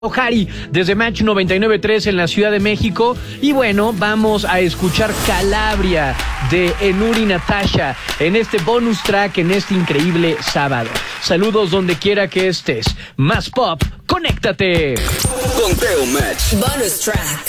Hari desde Match 99.3 en la Ciudad de México. Y bueno, vamos a escuchar Calabria de Enuri Natasha en este bonus track en este increíble sábado. Saludos donde quiera que estés. Más pop, conéctate. Conteo Match. Bonus track.